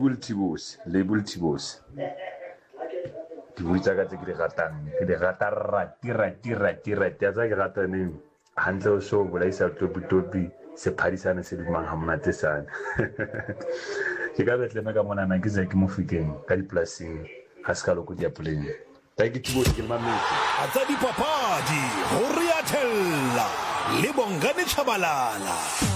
label Tibos. Ke buitsa ka tse ke di ratang ke di rata rati tsa ke rata ne hantle o so bolaisa topi se phadisana se dimang ha monate sana ke ka betleme ka mona ke za ke mo fikeng ka diplasing ha se ka loko di apoleng ta ke Tibos ke mametse tsa dipapadi ho riathella le Bongani Chabalala.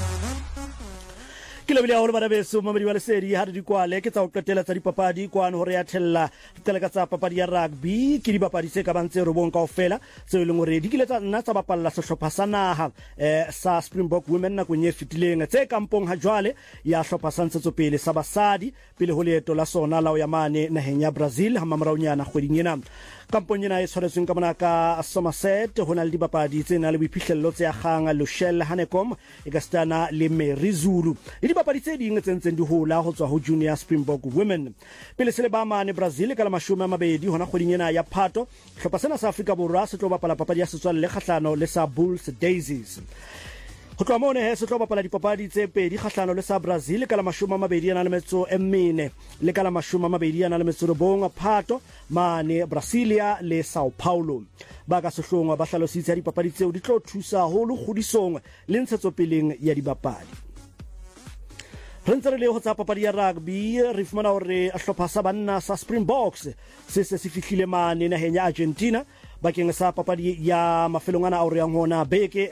Ke lebile hore bana beso mamedi wa lesedi ha di kwale ke tsa o qetela tsa dipapadi kwano hore ya thella tlela ka tsa papadi ya rugby ke dipapadi se ka bantse robong kaofela tse leng hore di kile tsa nna tsa bapalla sehlopha sa naha sa Springbok Women na go nye fitileng tse kampong ha jwale ya hlopha sa ntshetsopele sa basadi pele ho leeto la sona la o ya mane naheng ya Brazil ha mamraonyana kgweding ena kampong ena e tshwaretsweng ka mona ka Somerset ho na le dipapadi tse na le boiphihlello tse akgang Lushel Hanekom e ka stana le Mary Zulu dipapadi tse ding tse ntseng di hola ho tswa ho Junior Springbok Women pele se le ba mane Brazil ka la 20 hona kgweding ena ya Phato hlopha sena sa Afrika Borwa se tlo bapala papadi ya setswalle kgahlano le sa Bulls Daisies ho tloha mone se tlo bapala dipapadi tse pedi kgahlano le sa Brazil ka la 24 le ka la 29 Phato mane Brasilia le Sao Paulo ba ka sehlongwa ba hlalositse dipapadi tseo di tlo thusa ho lo kgodisong le ntshetsopeleng ya dibapadi re ntse re le ho tsa papadi ya rugby re fumana hore a hlopha sa banna sa Springboks se fihlile mane naheng ya Argentina bakeng sa papadi ya mafelong ana aureyang hona beke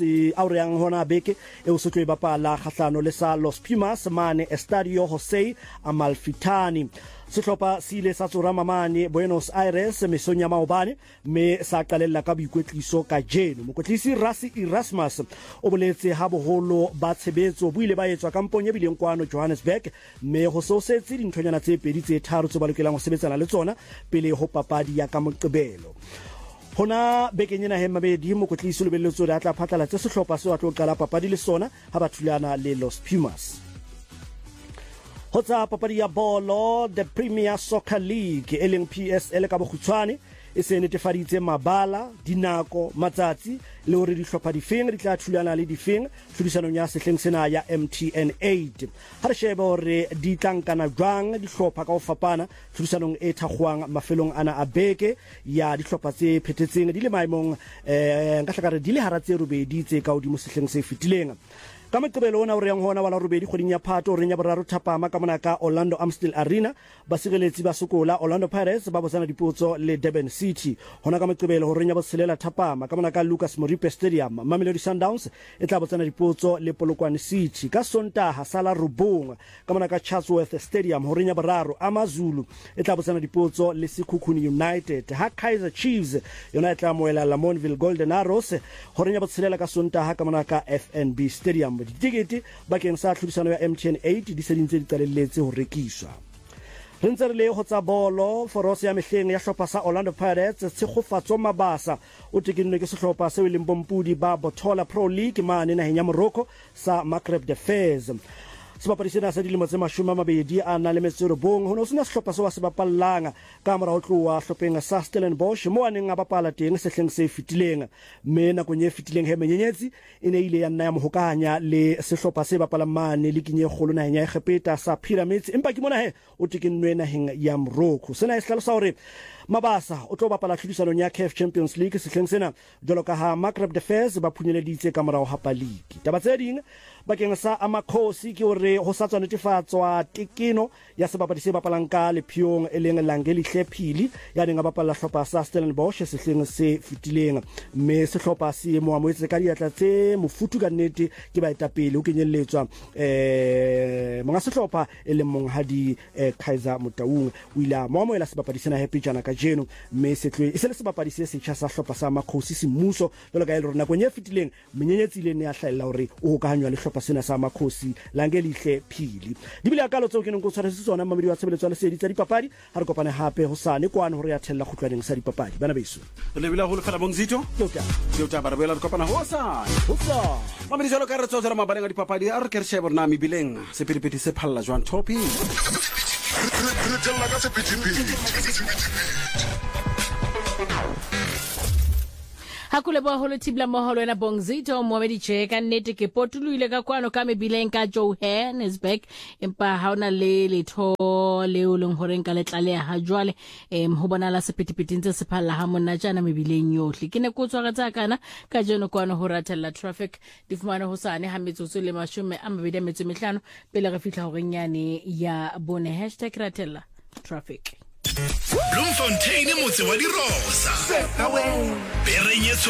eo se tlo bapala kgahlano le sa Los Pumas mane Estadio Jose Amalfitani sehlopha se ile sa tsorama mane Buenos Aires mesong ya maobane me sa qalella ka boikwetliso ka jeno mokwetlisi Rasi Erasmus o boletse ha boholo ba tshebetso bo ile ba etswa kampong ya bileng kwano Johannesburg me ho sosetse dinthonyana tse pedi tse tharo tse ba lokelang ho sebetsana le tsona pele ho papadi ya ka moqebelo hona bekenyena he mabedi mokwetlisi le belletso da tla phatala tse sehlopha se wa tlo qala papadi le sona ha ba thulana le Los Pumas ho tsa papadi ya bolo the Premier Soccer League eleng PSL ka bokgutshwane e se netefaditse mabala dinako matsatsi le hore dihlopha difeng di tla thulana le difeng tlhodisanong ya sehleng sena ya MTN 8 ha re sheba hore di tlankana jwang dihlopha ka ho fapana tlhodisanong e thakgwang mafelong ana a beke ya dihlopha tse phethetseng di le maemong nka hlakare di le hara tse robedi tse ka hodimo sehleng se fitileng ka moqebelo ona o re yang hona wala robedi kgweding ya Phato o reng ya boraro thapama ka mona ka Orlando Amstel Arena basireletsi ba sokola Orlando Pirates ba botsana dipotso le Durban City hona ka moqebelo ho reng ya boselela thapama ka mona ka Lucas Moripe Stadium Mamelodi Sundowns e tla botsana dipotso le Polokwane City ka Sontaga sala Rubong ka mona ka Chatsworth Stadium ho reng ya boraro AmaZulu e tla botsana dipotso le Sekhukhune United ha Kaizer Chiefs yona e tla moela Lamontville Golden Arrows ho reng ya boselela ka Sontaga ka mona ka FNB Stadium ditikete bakeng sa tlhodisano ya MTN 8 di sedintse di qalelletse ho rekiswa re ntse re le ho tsa bolo forose ya mehleng ya hlopha sa Orlando Pirates tshekgofatso mabasa o tekenne ke sehlopha se leng bompudi ba Botola Pro League mane naheng ya Morocco sa Maghreb de Fez sebapadi sena sa dilemo tse 20 a na le metserobong ho no sena sehlopha se wa se bapallang ka mora ho tloa hlopheng sa Stellenbosch mo aneng a bapala teng sehleng se fitileng me na go nye fitileng he menyenyetsi e ne ile ya nna ya mohokanya le sehlopha se bapalang mane le kinye kgolo naheng ya Egepeta sa Pyramids empa ke mona he o tekennwe naheng ya Morocco sena e hlalosa hore mabasa o tlo bapala tlhodisanong ya CAF Champions League sehleng sena jalo ka ha Maghreb de Fez ba phunyeleditse ka mora ho hapa league taba tse ding bakeng sa amakhosi ke hore ho sa tswa netefatswa tekeno ya sebapadi se bapalang ka lephiong e leng Langelihle Phili ya neng a bapala hlopha sa Stellenbosch sehleng se fitileng me sehlopha se mo amoetse ka diatla tse mofutu ka nnete ke baetapele ho kenyelletswa monga sehlopha e leng monghadi Kaizer Motaung o ila mo amoela sebapadi sena happy jana ka jeno me setlwe e se le sebapadi se setjha sa hlopha sa amakhosi se mmuso jalo ka ile rona go nya fitileng menyenyetsi ile ne a hlahella hore o hokahanywa le hlopha sena sa amakhosi Langelihle Phili di bile akalo tseo ke neng go tshwaretse tsona mamedi wa tshebeletso le seditsa dipapadi ha re kopane hape ho sane kwane hore ya thella khutlwaneng sa dipapadi bana beso le bila ho le fela Bongzito tota ba re bela re kopana ho sa mamedi jalo ka re tsotsa mabaleng a dipapadi a re ke re shebe rena mebileng sepedipedi se phalla jwang topi re tella ka sepedipedi ha kule bo holo tibla moholo ena Bongzito Mohamedi Cheka nnete ke potuluile ka kwano ka mebileng ka Johannesburg empa ha ona le letho le o leng hore nka letlaleha ha jwale ho bonala sepetipeting tse sephalla ha monna jana mebileng yohle ke ne ko tswa tsa kana ka jeno kwano ho ratella traffic di fumana ho sane ha metsotso le 25 pele re fihla ho renyane ya bone #ratella traffic Bloemfontein motse wa dirosa. Berenyetso